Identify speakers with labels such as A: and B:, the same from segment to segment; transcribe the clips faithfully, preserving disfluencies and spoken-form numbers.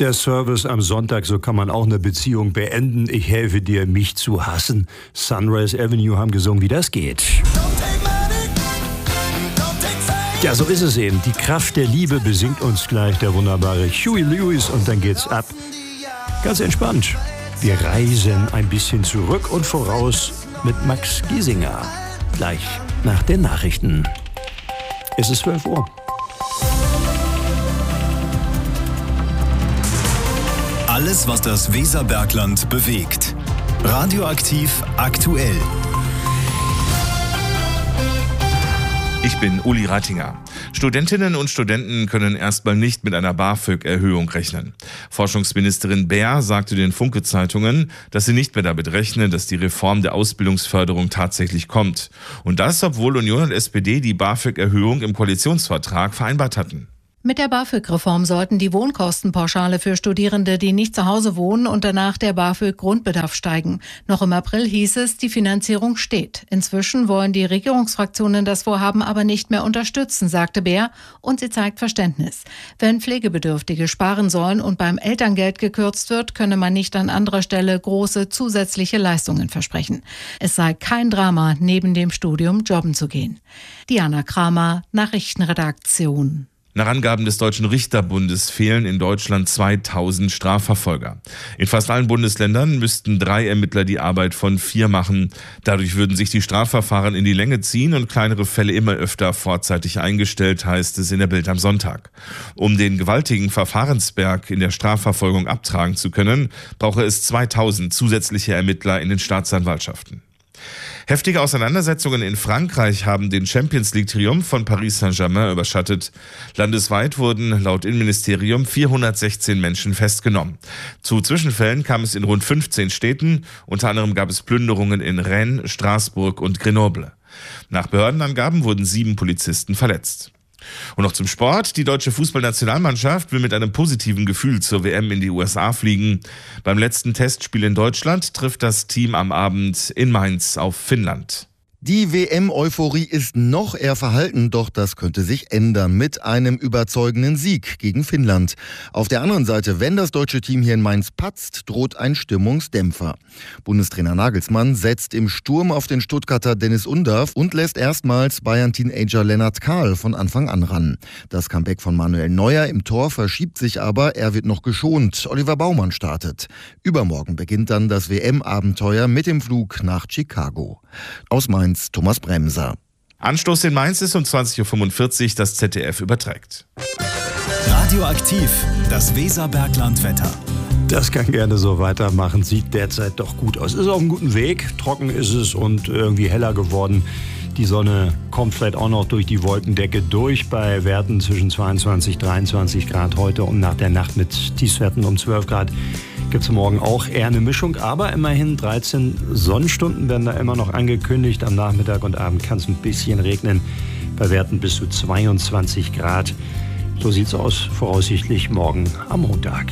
A: Der Service am Sonntag, so kann man auch eine Beziehung beenden. Ich helfe dir, mich zu hassen. Sunrise Avenue haben gesungen, wie das geht. Ja, so ist es eben. Die Kraft der Liebe besingt uns gleich der wunderbare Huey Lewis und dann geht's ab. Ganz entspannt. Wir reisen ein bisschen zurück und voraus mit Max Giesinger. Gleich nach den Nachrichten. Es ist zwölf Uhr.
B: Alles, was das Weserbergland bewegt. Radioaktiv aktuell.
C: Ich bin Uli Reitinger. Studentinnen und Studenten können erstmal nicht mit einer BAföG-Erhöhung rechnen. Forschungsministerin Baer sagte den Funke-Zeitungen, dass sie nicht mehr damit rechnen, dass die Reform der Ausbildungsförderung tatsächlich kommt. Und das, obwohl Union und S P D die BAföG-Erhöhung im Koalitionsvertrag vereinbart hatten.
D: Mit der BAföG-Reform sollten die Wohnkostenpauschale für Studierende, die nicht zu Hause wohnen und danach der BAföG-Grundbedarf steigen. Noch im April hieß es, die Finanzierung steht. Inzwischen wollen die Regierungsfraktionen das Vorhaben aber nicht mehr unterstützen, sagte Baer, und sie zeigt Verständnis. Wenn Pflegebedürftige sparen sollen und beim Elterngeld gekürzt wird, könne man nicht an anderer Stelle große zusätzliche Leistungen versprechen. Es sei kein Drama, neben dem Studium jobben zu gehen. Diana Kramer, Nachrichtenredaktion.
C: Nach Angaben des Deutschen Richterbundes fehlen in Deutschland zweitausend Strafverfolger. In fast allen Bundesländern müssten drei Ermittler die Arbeit von vier machen. Dadurch würden sich die Strafverfahren in die Länge ziehen und kleinere Fälle immer öfter vorzeitig eingestellt, heißt es in der Bild am Sonntag. Um den gewaltigen Verfahrensberg in der Strafverfolgung abtragen zu können, brauche es zweitausend zusätzliche Ermittler in den Staatsanwaltschaften. Heftige Auseinandersetzungen in Frankreich haben den Champions-League-Triumph von Paris Saint-Germain überschattet. Landesweit wurden laut Innenministerium vierhundertsechzehn Menschen festgenommen. Zu Zwischenfällen kam es in rund fünfzehn Städten. Unter anderem gab es Plünderungen in Rennes, Straßburg und Grenoble. Nach Behördenangaben wurden sieben Polizisten verletzt. Und noch zum Sport. Die deutsche Fußballnationalmannschaft will mit einem positiven Gefühl zur W M in die U S A fliegen. Beim letzten Testspiel in Deutschland trifft das Team am Abend in Mainz auf Finnland.
E: Die W M-Euphorie ist noch eher verhalten, doch das könnte sich ändern mit einem überzeugenden Sieg gegen Finnland. Auf der anderen Seite, wenn das deutsche Team hier in Mainz patzt, droht ein Stimmungsdämpfer. Bundestrainer Nagelsmann setzt im Sturm auf den Stuttgarter Dennis Undav und lässt erstmals Bayern-Teenager Lennart Kahl von Anfang an ran. Das Comeback von Manuel Neuer im Tor verschiebt sich aber, er wird noch geschont. Oliver Baumann startet. Übermorgen beginnt dann das W M-Abenteuer mit dem Flug nach Chicago. Aus Mainz Thomas Bremser.
C: Anstoß in Mainz ist um zwanzig Uhr fünfundvierzig, das Z D F überträgt.
B: Radioaktiv, das Weserbergland-Wetter.
A: Das kann gerne so weitermachen, sieht derzeit doch gut aus. Ist auf einem guten Weg, trocken ist es und irgendwie heller geworden. Die Sonne kommt vielleicht auch noch durch die Wolkendecke durch bei Werten zwischen zweiundzwanzig, dreiundzwanzig Grad heute und nach der Nacht mit Tiefstwerten um zwölf Grad. Gibt es morgen auch eher eine Mischung, aber immerhin dreizehn Sonnenstunden werden da immer noch angekündigt. Am Nachmittag und Abend kann es ein bisschen regnen, bei Werten bis zu zweiundzwanzig Grad. So sieht's aus, voraussichtlich morgen am Montag.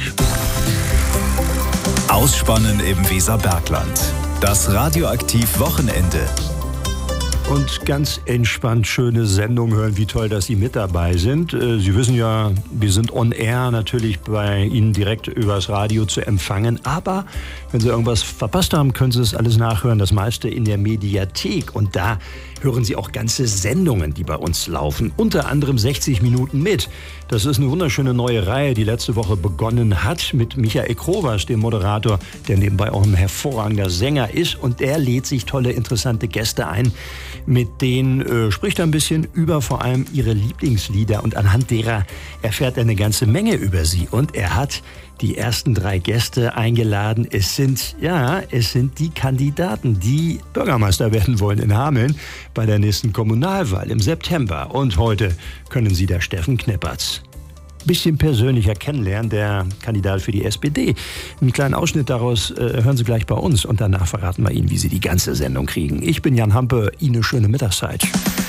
B: Ausspannen im Weserbergland. Das Radioaktiv-Wochenende.
A: Und ganz entspannt schöne Sendung hören, wie toll, dass Sie mit dabei sind. Sie wissen ja, wir sind on air natürlich bei Ihnen direkt übers Radio zu empfangen. Aber wenn Sie irgendwas verpasst haben, können Sie es alles nachhören. Das meiste in der Mediathek. Und da hören Sie auch ganze Sendungen, die bei uns laufen. Unter anderem sechzig Minuten mit. Das ist eine wunderschöne neue Reihe, die letzte Woche begonnen hat mit Michael Krovas, dem Moderator, der nebenbei auch ein hervorragender Sänger ist. Und der lädt sich tolle, interessante Gäste ein. Mit denen äh, spricht er ein bisschen über vor allem ihre Lieblingslieder. Und anhand derer erfährt er eine ganze Menge über sie. Und er hat die ersten drei Gäste eingeladen. Es sind, ja, es sind die Kandidaten, die Bürgermeister werden wollen in Hameln bei der nächsten Kommunalwahl im September. Und heute können Sie da Steffen Knippertz bisschen persönlicher kennenlernen, der Kandidat für die S P D. Einen kleinen Ausschnitt daraus äh, hören Sie gleich bei uns und danach verraten wir Ihnen, wie Sie die ganze Sendung kriegen. Ich bin Jan Hampe, Ihnen eine schöne Mittagszeit.